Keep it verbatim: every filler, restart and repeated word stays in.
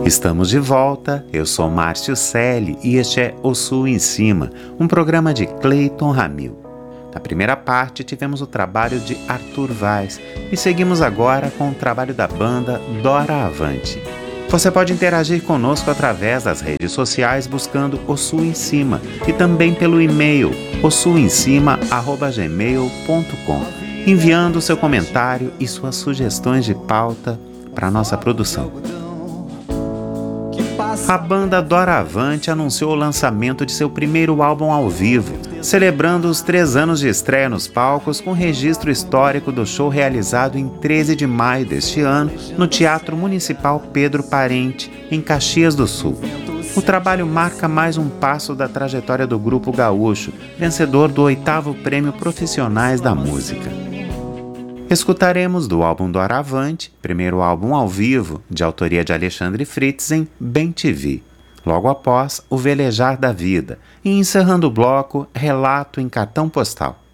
Estamos de volta, eu sou Márcio Selle e este é O Sul em Cima, um programa de Cleiton Ramil. Na primeira parte tivemos o trabalho de Arthur Weiss e seguimos agora com o trabalho da banda Dora Avante. Você pode interagir conosco através das redes sociais buscando O Sul em Cima e também pelo e-mail o sul em cima arroba gmail ponto com, enviando seu comentário e suas sugestões de pauta para a nossa produção. A banda Dora Avante anunciou o lançamento de seu primeiro álbum ao vivo, celebrando os três anos de estreia nos palcos com registro histórico do show realizado em treze de maio deste ano no Teatro Municipal Pedro Parente, em Caxias do Sul. O trabalho marca mais um passo da trajetória do grupo gaúcho, vencedor do oitavo Prêmio Profissionais da Música. Escutaremos do álbum Dora Avante, primeiro álbum ao vivo, de autoria de Alexandre Fritzen, Bem Te Vi. Logo após, O Velejar da Vida, e encerrando o bloco, Relato em Cartão Postal.